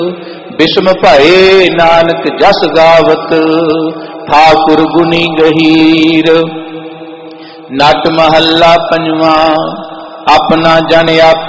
बिस्म भये नानक जस गावत, ठाकुर गुनी गहीर। नट महला पंजवा, अपना जन आप